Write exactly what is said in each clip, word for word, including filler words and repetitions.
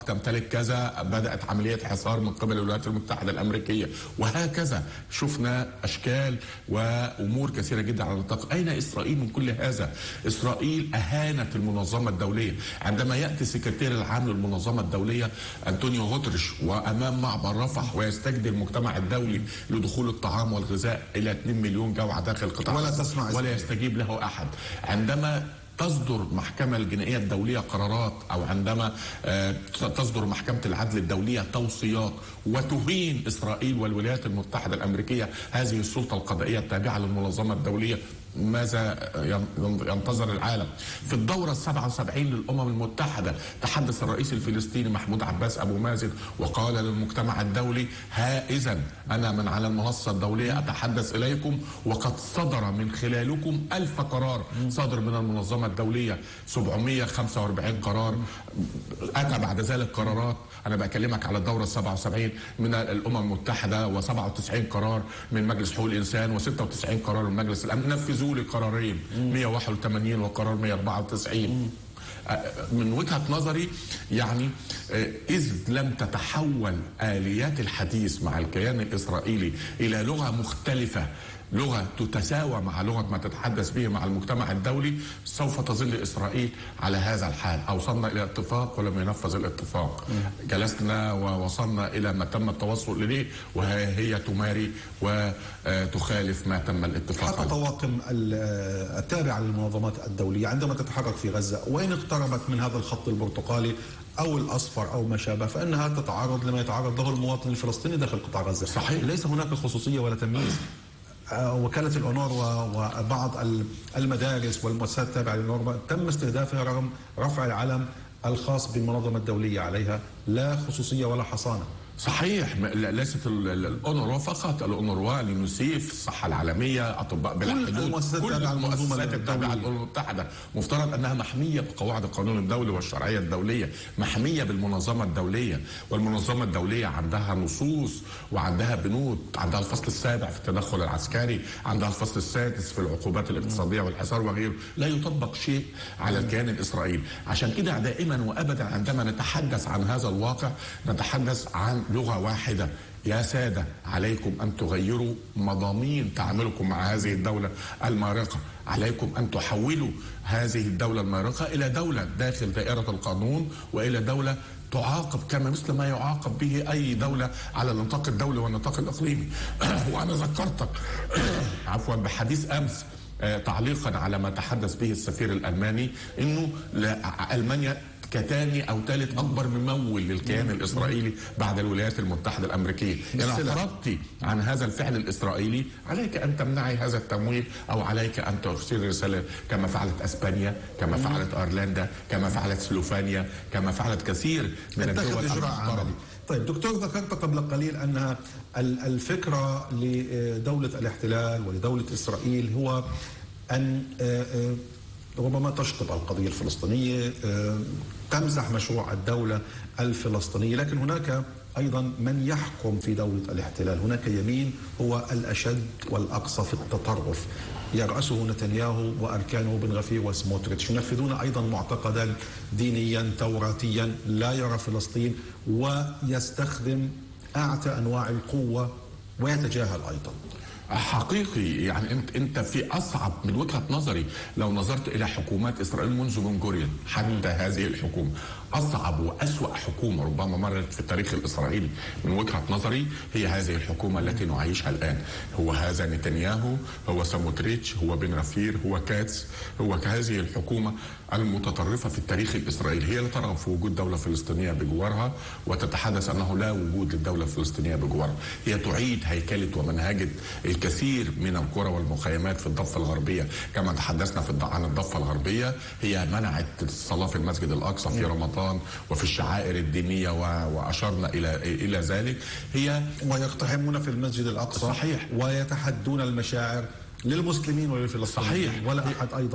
تمتلك كذا، بدأت عملية حصار من قبل الولايات المتحدة الأمريكية، وهكذا شفنا أشكال وأمور كثيرة جدا على النطاق. أين إسرائيل من كل هذا؟ إسرائيل أهانت المنظمة الدولية. عندما يأتي السكرتير العام للمنظمة الدولية أنطونيو غوتريش وأمام معبر رفح ويستجدي المجتمع الدولي لدخول الطعام والغذاء إلى اثنين مليون جوعة داخل قطاع ولا تسمع ولا يستجيب له أحد. عندما تصدر محكمة الجنائية الدولية قرارات، أو عندما تصدر محكمة العدل الدولية توصيات وتهين إسرائيل والولايات المتحدة الأمريكية هذه السلطة القضائية التابعة للمنظمة الدولية، ماذا ينتظر العالم؟ في الدورة السبعة وسبعين للأمم المتحدة تحدث الرئيس الفلسطيني محمود عباس أبو مازن وقال للمجتمع الدولي: ها إذن أنا من على المنصة الدولية أتحدث إليكم، وقد صدر من خلالكم ألف قرار صادر من المنظمة الدولية، سبعمائة وخمسة وأربعين قرار. أتى بعد ذلك قرارات، أنا بكلمك على الدورة السبعة وسبعين من الأمم المتحدة، وسبعة وتسعين قرار من مجلس حقوق الإنسان، وستة وتسعين قرار من مجلس الأمن. نفذوا لي قرارين، مئة وواحد وثمانين وقرار مئة وأربعة وتسعين. من وجهة نظري يعني إذ لم تتحول آليات الحديث مع الكيان الإسرائيلي إلى لغة مختلفة، لغة تتساوى مع لغة ما تتحدث به مع المجتمع الدولي، سوف تظل إسرائيل على هذا الحال. أوصلنا إلى اتفاق ولم ينفذ الاتفاق، جلسنا ووصلنا إلى ما تم التوصل إليه وهي تماري وتخالف ما تم الاتفاق. حتى طواقم التابعة للمنظمات الدولية عندما تتحرك في غزة وإن اقتربت من هذا الخط البرتقالي أو الأصفر أو ما شابه، فإنها تتعرض لما يتعرض له المواطن الفلسطيني داخل قطاع غزة. صحيح. ليس هناك خصوصية ولا تمييز. وكالة الأونروا وبعض المدارس والمؤسسات التابعة للأونروا تم استهدافها رغم رفع العلم الخاص بالمنظمة الدولية عليها، لا خصوصية ولا حصانة. صحيح، ليست الأونروا فقط، الأونروا، اليونيسيف، الصحة العالمية، أطباء بلا حدود، كل المؤسسات التابعة للأمم المتحدة مفترض أنها محمية بقواعد القانون الدولي والشرعية الدولية، محمية بالمنظمة الدولية. والمنظمة الدولية عندها نصوص وعندها بنود، عندها الفصل السابع في التدخل العسكري، عندها الفصل السادس في العقوبات الاقتصادية والحصار وغيره. لا يطبق شيء على الكيان الإسرائيلي. عشان كده دائما وأبدا عندما نتحدث عن هذا الواقع نتحدث عن لغة واحدة: يا سادة، عليكم أن تغيروا مضامين تعاملكم مع هذه الدولة المارقة، عليكم أن تحولوا هذه الدولة المارقة إلى دولة داخل دائرة القانون، وإلى دولة تعاقب كما مثل ما يعاقب به أي دولة على النطاق الدولي والنطاق الإقليمي. وأنا ذكرتك عفوا بحديث أمس تعليقا على ما تحدث به السفير الألماني، إنه ألمانيا كتاني أو ثالث أكبر ممول للكيان الإسرائيلي بعد الولايات المتحدة الأمريكية. يعني اعترضتي عن هذا الفعل الإسرائيلي، عليك أن تمنعي هذا التمويل، أو عليك أن ترسلي رسالة كما فعلت أسبانيا، كما فعلت أيرلندا، كما فعلت سلوفانيا، كما فعلت كثير من الدول المحترمة. طيب دكتور، ذكرت قبل قليل أن الفكرة لدولة الاحتلال ولدولة إسرائيل هو أن ربما تشطب القضية الفلسطينية، تمزح مشروع الدولة الفلسطينية، لكن هناك أيضا من يحكم في دولة الاحتلال. هناك يمين هو الأشد والأقصى في التطرف، يرأسه نتنياهو وأركانه بن غفير وسموتريتش، ينفذون أيضا معتقدا دينيا توراتيا لا يرى فلسطين، ويستخدم أعتى أنواع القوة ويتجاهل أيضا. حقيقي يعني انت انت في اصعب من وجهه نظري لو نظرت الى حكومات اسرائيل منذ بن غوريون حتى هذه الحكومه، اصعب واسوأ حكومه ربما مرت في التاريخ الاسرائيلي من وجهه نظري هي هذه الحكومه التي نعيشها الان. هو هذا نتنياهو، هو سموتريتش، هو بن غفير، هو كاتس، هو هذه الحكومه المتطرفه في التاريخ الاسرائيلي، هي اللي ترغب في وجود دوله فلسطينيه بجوارها وتتحدث انه لا وجود للدوله الفلسطينيه بجوارها. هي تعيد هيكله ومنهجه الكثير من القرى والمخيمات في الضفة الغربية. كما تحدثنا في عن الضفة الغربية، هي منعت الصلاة في المسجد الأقصى في رمضان وفي الشعائر الدينية، وأشرنا إلى إلى ذلك. هي ويقتحمون في المسجد الأقصى، صحيح، ويتحدون المشاعر للمسلمين وللفلسطينيين، صحيح، ولا أحد أيضا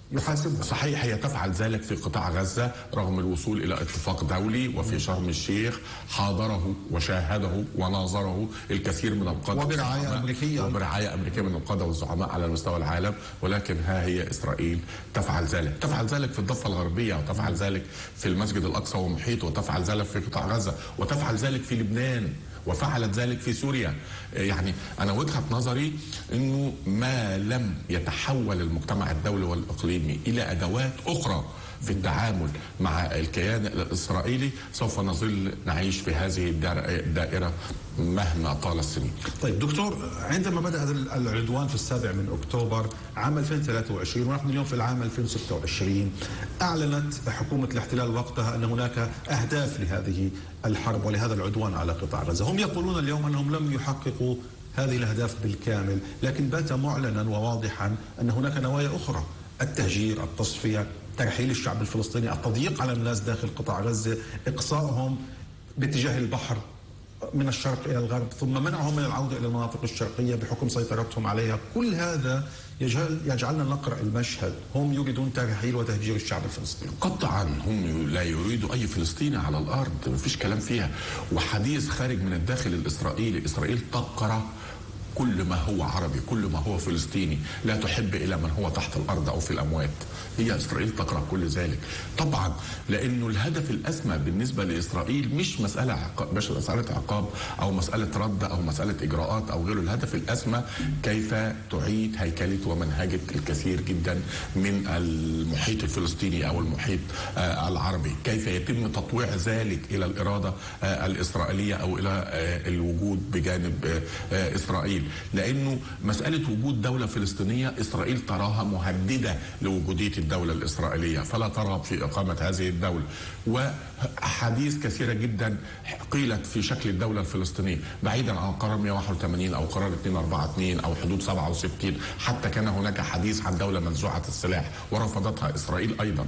يحاسبهم. صحيح، هي تفعل ذلك في قطاع غزة رغم الوصول إلى اتفاق دولي، وفي شرم الشيخ حاضره وشاهده وناظره الكثير من القادة وبرعاية أمريكية وبرعاية أمريكية من القادة والزعماء على مستوى العالم. ولكن ها هي إسرائيل تفعل ذلك، تفعل ذلك في الضفة الغربية، وتفعل ذلك في المسجد الأقصى ومحيطه، وتفعل ذلك في قطاع غزة، وتفعل ذلك في لبنان، وفعلت ذلك في سوريا. يعني أنا وجهة نظري أنه ما لم يتحول المجتمع الدولي والإقليمي إلى أدوات أخرى في التعامل مع الكيان الإسرائيلي سوف نظل نعيش في هذه الدائرة مهما طال السنين. طيب دكتور، عندما بدأ العدوان في السابع من أكتوبر عام ألفين وثلاثة وعشرين ونحن اليوم في العام ألفين وستة وعشرين، أعلنت حكومة الاحتلال وقتها أن هناك أهداف لهذه الحرب ولهذا العدوان على قطاع غزة. هم يقولون اليوم أنهم لم يحققوا هذه الأهداف بالكامل، لكن بات معلنا وواضحا أن هناك نوايا أخرى: التهجير، التصفية، ترحيل الشعب الفلسطيني، التضييق على الناس داخل قطاع غزة، إقصائهم باتجاه البحر من الشرق إلى الغرب، ثم منعهم من العودة إلى المناطق الشرقية بحكم سيطرتهم عليها. كل هذا يجعل يجعلنا نقرأ المشهد. هم يريدون ترحيل وتهجير الشعب الفلسطيني. قطعا هم لا يريدوا أي فلسطيني على الأرض، ما فيش كلام فيها. وحديث خارج من الداخل الإسرائيلي، إسرائيل تقرأ كل ما هو عربي، كل ما هو فلسطيني، لا تحب إلى من هو تحت الأرض أو في الأموات. هي إسرائيل تقرأ كل ذلك طبعا، لأنه الهدف الأسمى بالنسبة لإسرائيل مش مسألة عقاب، مش مسألة عقاب أو مسألة رد أو مسألة إجراءات أو غيره. الهدف الأسمى كيف تعيد هيكلة ومنهجة الكثير جدا من المحيط الفلسطيني أو المحيط آه العربي، كيف يتم تطويع ذلك إلى الإرادة آه الإسرائيلية أو إلى آه الوجود بجانب آه إسرائيل. لأنه مسألة وجود دولة فلسطينية إسرائيل تراها مهددة لوجودية الدولة الإسرائيلية، فلا ترغب في إقامة هذه الدولة. وأحاديث كثيرة جدا قيلت في شكل الدولة الفلسطينية بعيدا عن قرار مئة وواحد وثمانين أو قرار اثنين أربعة اثنين أو حدود سبعة وستين. حتى كان هناك حديث عن دولة منزوعة السلاح ورفضتها إسرائيل أيضا.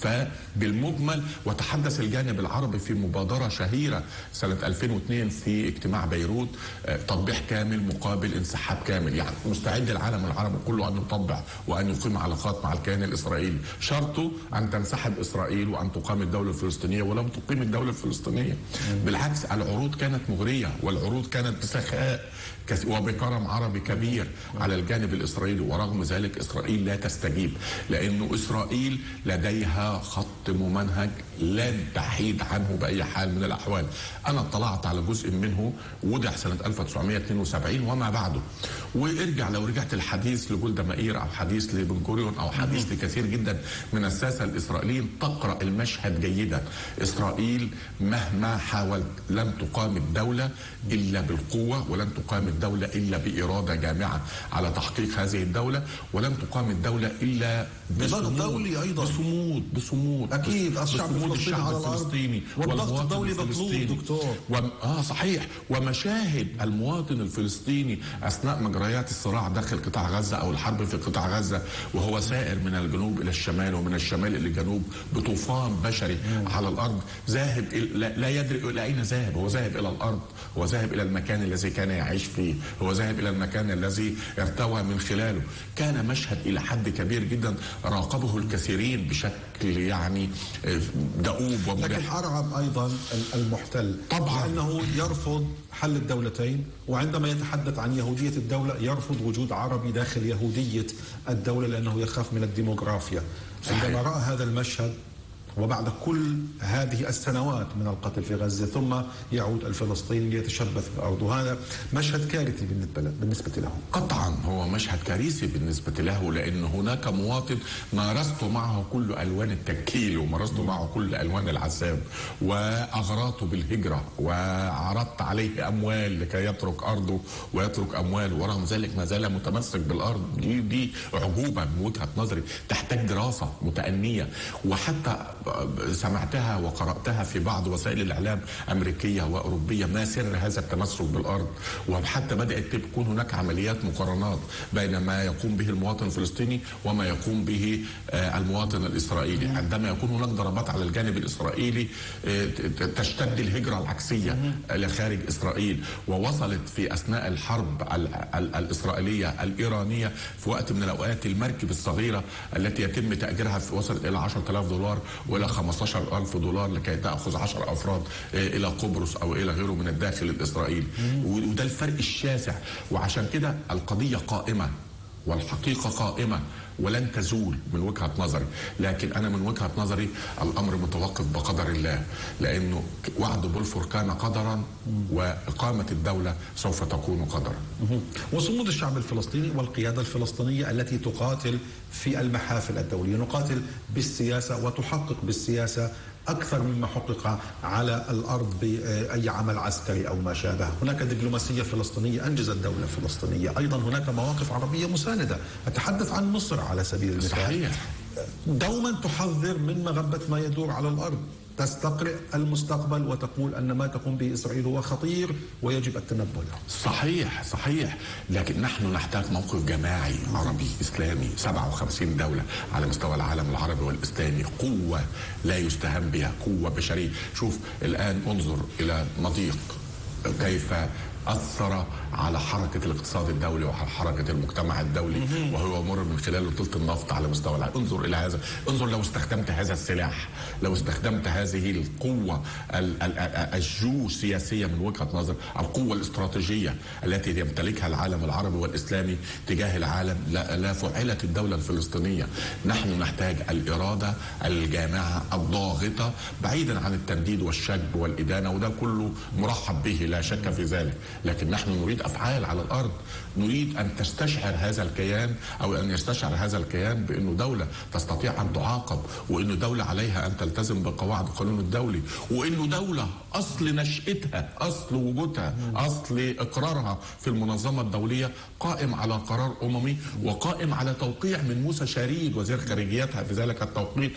فبالمجمل، وتحدث الجانب العربي في مبادرة شهيرة سنة ألفين واثنين في اجتماع بيروت: تطبيع كامل مقابل انسحاب كامل. يعني مستعد العالم العربي كله أن يطبع وأن يقيم علاقات مع الكيان الإسرائيلي، شرطه أن تنسحب إسرائيل وأن تقام الدولة الفلسطينية. ولم تقيم الدولة الفلسطينية، بالعكس العروض كانت مغرية، والعروض كانت بسخاء وبكرم عربي كبير على الجانب الإسرائيلي. ورغم ذلك إسرائيل لا تستجيب، لأنه إسرائيل لديها خط ممنهج لن تحيد عنه بأي حال من الأحوال. أنا اطلعت على جزء منه، وضع سنة ألف وتسعمئة واثنين وسبعين وما بعده. وارجع لو رجعت الحديث لجولدا مائير أو حديث لبن غوريون أو حديث لكثير جدا من الساسة الإسرائيليين تقرأ المشهد جيدا. إسرائيل مهما حاولت لن تقام الدولة إلا بالقوة، ولن تقام الدولة إلا بإرادة جامعة على تحقيق هذه الدولة، ولن تقام الدولة إلا بضغط دولي أيضا، بصمود بصمود أكيد الشعب الفلسطيني على الفلسطيني والضغط الدولي مطلوب دكتور. و... آه صحيح. ومشاهد المواطن الفلسطيني أثناء مجريات الصراع داخل قطاع غزة أو الحرب في قطاع غزة، وهو سائر من الجنوب إلى الشمال ومن الشمال إلى الجنوب بطوفان بشري مم. على الأرض، ذاهب لا, لا يدري إلى أين ذاهب. هو ذاهب إلى الأرض، هو ذاهب إلى المكان الذي كان يعيش فيه، هو ذاهب إلى المكان الذي ارتوى من خلاله. كان مشهد إلى حد كبير جدا راقبه الكثيرين بشكل يعني دؤوب ومريح. لكن أرعب أيضا المحتل طبعا، لأنه يرفض حل الدولتين، وعندما يتحدث عن يهودية الدولة يرفض وجود عربي داخل يهودية الدولة لأنه يخاف من الديموغرافيا. عندما رأى هذا المشهد وبعد كل هذه السنوات من القتل في غزة ثم يعود الفلسطيني ليتشبث بأرضه، هذا مشهد كارثي بالنسبة له. قطعا هو مشهد كارثي بالنسبة له، لأن هناك مواطن مارست معه كل ألوان التكيل ومارست معه كل ألوان العذاب وأغراته بالهجرة وعرضت عليه أموال لكي يترك أرضه ويترك أمواله، ورغم ذلك ما زال متمسك بالأرض. دي, دي عجوبة من وجهة نظري تحتاج دراسة متأنية. وحتى سمعتها وقرأتها في بعض وسائل الإعلام أمريكية وأوروبية ما سر هذا التمسك بالأرض، وحتى بدأت تكون هناك عمليات مقارنات بين ما يقوم به المواطن الفلسطيني وما يقوم به المواطن الإسرائيلي. عندما يكون هناك ضربات على الجانب الإسرائيلي تشتد الهجرة العكسية لخارج إسرائيل، ووصلت في أثناء الحرب الإسرائيلية الإيرانية في وقت من الأوقات المركب الصغيرة التي يتم تأجيرها وصلت إلى عشرة آلاف دولار وإلى خمسة عشر ألف دولار لكي تأخذ عشر أفراد إلى قبرص أو إلى غيره من الداخل الإسرائيلي. وده الفرق الشاسع، وعشان كده القضية قائمة والحقيقة قائمة ولن تزول من وجهة نظري، لكن أنا من وجهة نظري الأمر متوقف بقدر الله، لأنه وعد بلفور كان قدرا وإقامة الدولة سوف تكون قدرا. وصمود الشعب الفلسطيني والقيادة الفلسطينية التي تقاتل في المحافل الدولية، نقاتل بالسياسة وتحقق بالسياسة أكثر مما حقق على الأرض بأي عمل عسكري أو ما شابه. هناك دبلوماسية فلسطينية أنجزت دولة فلسطينية، أيضا هناك مواقف عربية مساندة. أتحدث عن مصر على سبيل المثال، صحيح. دوما تحذر من مغبة ما يدور على الأرض، تستقرئ المستقبل وتقول أن ما تقوم به إسرائيل هو خطير ويجب التنبه له. صحيح صحيح، لكن نحن نحتاج موقف جماعي عربي إسلامي، سبعة وخمسين دولة على مستوى العالم العربي والإسلامي، قوة لا يستهان بها، قوة بشرية. شوف الآن انظر إلى مضيق كيف أثر على حركة الاقتصاد الدولي وعلى حركة المجتمع الدولي، وهو مر من خلال بطولة النفط على مستوى العالم. انظر إلى هذا، انظر لو استخدمت هذا السلاح، لو استخدمت هذه القوة الجيوسياسية من وجهة نظر، القوة الاستراتيجية التي يمتلكها العالم العربي والإسلامي تجاه العالم، لا, لا فعلت الدولة الفلسطينية. نحن نحتاج الإرادة الجامعة الضاغطة بعيدا عن التنديد والشجب والإدانة، وده كله مرحب به لا شك في ذلك، لكن نحن نريد أفعال على الأرض. نريد أن تستشعر هذا الكيان أو أن يستشعر هذا الكيان بأنه دولة تستطيع أن تعاقب، وأنه دولة عليها أن تلتزم بقواعد القانون الدولي، وأنه دولة أصل نشأتها، أصل وجودها، أصل إقرارها في المنظمة الدولية قائم على قرار أممي، وقائم على توقيع من موسى شاريد وزير خارجيتها في ذلك التوقيت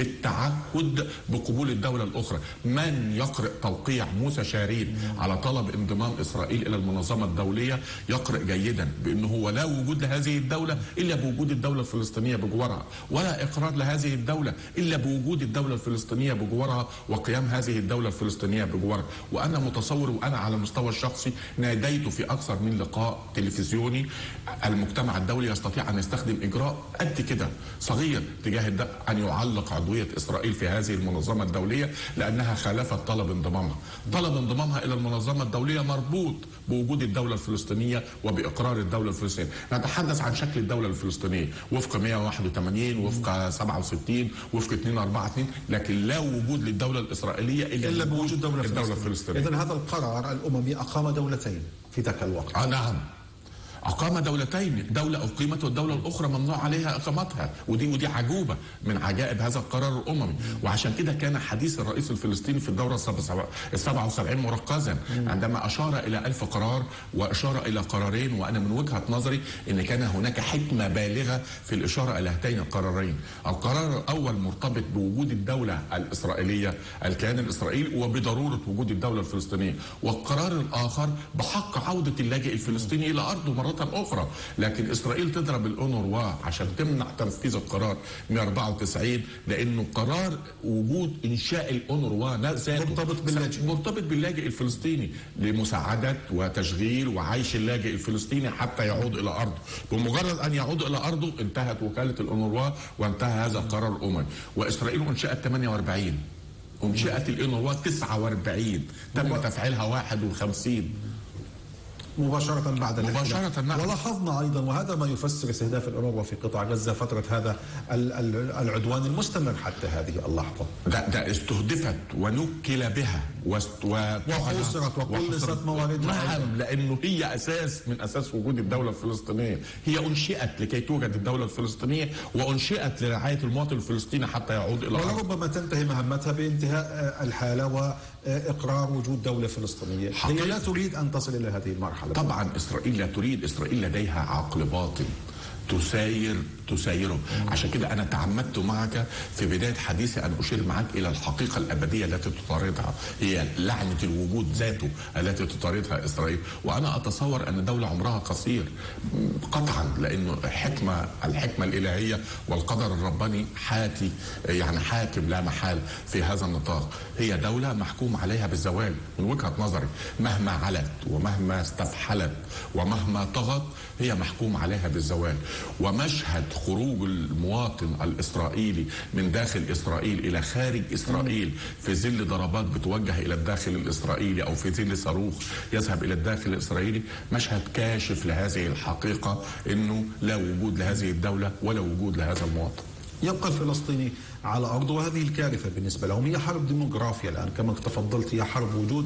بالتعهد بقبول الدولة الأخرى. من يقرأ توقيع موسى شاريد على طلب انضمام إسرائيل إلى المنظمة الدولية يقرأ جيدا بأنه هو لا وجود لهذه الدولة إلا بوجود الدولة الفلسطينية بجوارها، ولا إقرار لهذه الدولة إلا بوجود الدولة الفلسطينية بجوارها وقيام هذه الدولة الفلسطينية بجوارها. وأنا متصور، وأنا على المستوى الشخصي ناديت في أكثر من لقاء تلفزيوني، المجتمع الدولي يستطيع أن يستخدم إجراء قد كده صغير تجاه أن يعلق عضوية إسرائيل في هذه المنظمة الدولية لأنها خالفت طلب انضمامها. طلب انضمامها إلى المنظمة الدولية مربوط بوجود الدولة الفلسطينية وبإقرار الدولة الفلسطينية. نتحدث عن شكل الدولة الفلسطينية وفق مئة وواحد وثمانين، وفق سبعة وستين، وفق اثنين أربعة اثنين، لكن لا وجود للدولة الإسرائيلية إلا, إلا بوجود الدولة الدولة الفلسطينية. إذن هذا القرار الأممي أقام دولتين في ذاك الوقت. آه نعم، أقام دولتين، دولة أقيمت والدولة الأخرى ممنوع عليها إقامتها، ودي ودي عجوبة من عجائب هذا القرار الأممي. وعشان كده كان حديث الرئيس الفلسطيني في الدورة السبعة وسبعين مركزا عندما أشار إلى ألف قرار وأشار إلى قرارين، وأنا من وجهة نظري أن كان هناك حكمة بالغة في الإشارة إلى هاتين القرارين. القرار الأول مرتبط بوجود الدولة الإسرائيلية، الكيان الإسرائيلي، وبضرورة وجود الدولة الفلسطينية، والقرار الآخر بحق عودة اللاجئ الفلسطيني إلى أرضه مرة أخرى. لكن إسرائيل تضرب الأونروا عشان تمنع تنفيذ القرار مئة وأربعة وتسعين، لأنه قرار وجود إنشاء الأونروا ذاته مرتبط باللاجئ مرتبط باللاجئ الفلسطيني لمساعدة وتشغيل وعيش اللاجئ الفلسطيني حتى يعود إلى أرضه. بمجرد أن يعود إلى أرضه انتهت وكالة الأونروا وانتهى هذا القرار الأممي. وإسرائيل أنشأت ثمانية وأربعين، أنشأت الأونروا تسعة وأربعين، تم تفعيلها واحد وخمسين مباشرة بعد مباشرة. نعم. ولاحظنا أيضا، وهذا ما يفسر استهداف الأونروا في قطاع غزة فترة هذا العدوان المستمر حتى هذه اللحظة. ده, ده استهدفت ونكل بها وحصرت وقلصت مواردها. نعم، لأنه هي أساس من أساس وجود الدولة الفلسطينية. هي أنشئت لكي توجد الدولة الفلسطينية، وأنشئت لرعاية المواطن الفلسطيني حتى يعود إلى الأرض. ولربما تنتهي مهمتها بانتهاء الحالة وإقرار وجود دولة فلسطينية. هي لا تريد أن تصل إلى هذه المرحلة. طبعا إسرائيل لا تريد، إسرائيل لديها عقل باطن تساير تسايره. عشان كده أنا تعمدت معك في بداية حديثي أن أشير معك إلى الحقيقة الأبدية التي تطاردها، هي لعنة الوجود ذاته التي تطاردها إسرائيل. وأنا أتصور أن دولة عمرها قصير قطعا، لأنه حكمة الحكمة الإلهية والقدر الرباني حاتي يعني حاكم لا محال في هذا النطاق. هي دولة محكوم عليها بالزوال من وجهة نظري، مهما علت ومهما استفحلت ومهما طغت هي محكوم عليها بالزوال. ومشهد خروج المواطن الإسرائيلي من داخل إسرائيل إلى خارج إسرائيل في ظل ضربات بتوجه إلى الداخل الإسرائيلي أو في ظل صاروخ يذهب إلى الداخل الإسرائيلي مشهد كاشف لهذه الحقيقة، إنه لا وجود لهذه الدولة ولا وجود لهذا المواطن. يبقى الفلسطيني على أرضه، وهذه الكارثة بالنسبة لهم هي حرب ديموغرافيا الآن كما تفضلت، هي حرب وجود